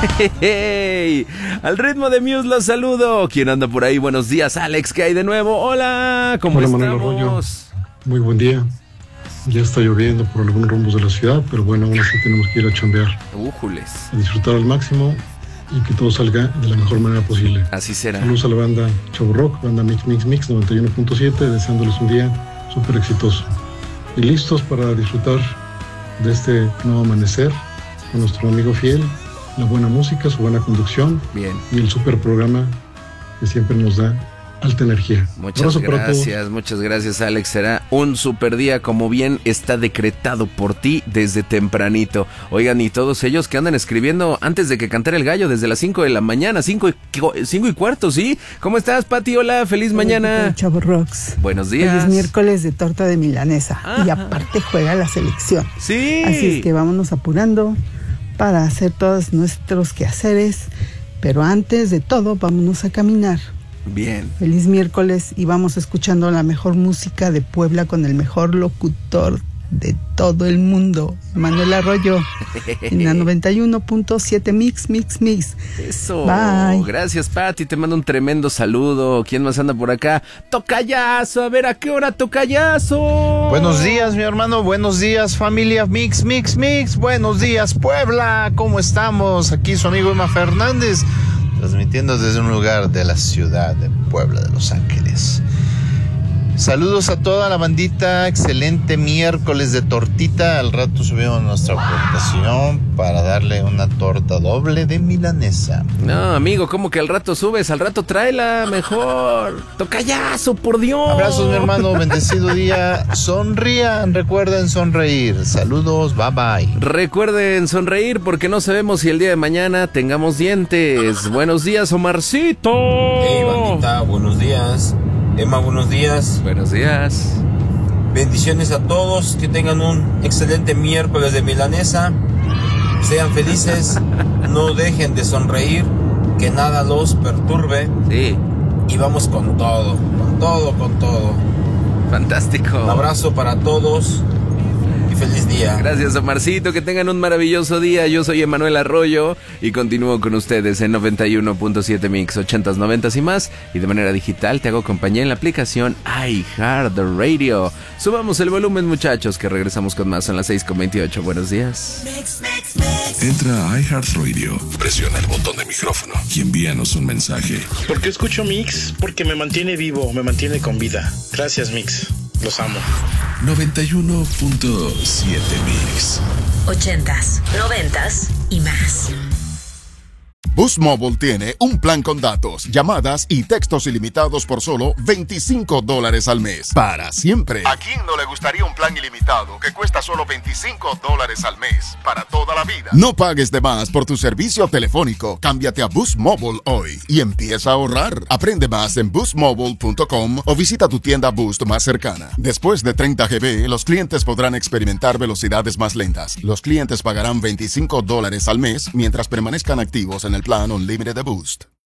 Hey, al ritmo de Muse los saludo. ¿Quién anda por ahí? Buenos días, Alex, ¿qué hay de nuevo? Hola, ¿cómo Hola, estamos? Manuel Arroyo. Muy buen día. Ya está lloviendo por algunos rumbos de la ciudad, pero bueno, aún así tenemos que ir a chambear. Újules. A disfrutar al máximo y que todo salga de la mejor manera posible. Así será. Saludos a la banda Chavo Rock, banda Mix 91.7, deseándoles un día súper exitoso. Y listos para disfrutar de este nuevo amanecer con nuestro amigo fiel, la buena música, su buena conducción. Bien. Y el super programa que siempre nos da alta energía. Muchas gracias, Alex. Será un super día, como bien está decretado por ti desde tempranito. Oigan, y todos ellos que andan escribiendo antes de que cantara el gallo desde las 5 de la mañana, 5:15, ¿sí? ¿Cómo estás, Pati? Hola, feliz mañana. Chavo Rocks. Buenos días. Feliz miércoles de torta de milanesa. Ajá. Y aparte juega la selección. Sí. Así es que vámonos apurando para hacer todos nuestros quehaceres. Pero antes de todo, vámonos a caminar. Bien. Feliz miércoles y vamos escuchando la mejor música de Puebla con el mejor locutor de todo el mundo, Manuel Arroyo, en la 91.7 Mix. Eso. Bye. Gracias, Pati. Te mando un tremendo saludo. ¿Quién más anda por acá? Tocayazo. A ver, ¿a qué hora, Tocayazo? Buenos días, mi hermano. Buenos días, familia Mix. Buenos días, Puebla. ¿Cómo estamos? Aquí su amigo Emma Fernández, transmitiendo desde un lugar de la ciudad de Puebla de Los Ángeles. Saludos a toda la bandita, excelente miércoles de tortita. Al rato subimos nuestra aportación para darle una torta doble de milanesa. No, amigo, ¿cómo que al rato subes? Al rato tráela mejor. Tocayazo, por Dios. Abrazos, mi hermano, bendecido día. Sonrían, recuerden sonreír. Saludos, bye bye. Recuerden sonreír porque no sabemos si el día de mañana tengamos dientes. Buenos días, Omarcito. Hey, bandita, buenos días. Emma, buenos días. Buenos días. Bendiciones a todos, que tengan un excelente miércoles de milanesa. Sean felices, no dejen de sonreír, que nada los perturbe. Sí. Y vamos con todo. Fantástico. Un abrazo para todos y feliz día. Gracias, Omarcito, que tengan un maravilloso día. Yo soy Emanuel Arroyo y continúo con ustedes en 91.7 Mix, 80s, 90s y más. Y de manera digital te hago compañía en la aplicación iHeartRadio. Subamos el volumen, muchachos, que regresamos con más. Son las 6:28. Buenos días. Entra a iHeartRadio, presiona el botón de micrófono y envíanos un mensaje. ¿Por qué escucho Mix? Porque me mantiene vivo, me mantiene con vida. Gracias, Mix. Los amo. 91.7 Mix. 80s, 90s y más. Boost Mobile tiene un plan con datos, llamadas y textos ilimitados por solo $25 al mes. Para siempre. ¿A quién no le gustaría un plan ilimitado que cuesta solo $25 al mes? Para toda la vida. No pagues de más por tu servicio telefónico. Cámbiate a Boost Mobile hoy y empieza a ahorrar. Aprende más en boostmobile.com o visita tu tienda Boost más cercana. Después de 30 GB, los clientes podrán experimentar velocidades más lentas. Los clientes pagarán $25 al mes mientras permanezcan activos en el plan Unlimited de Boost.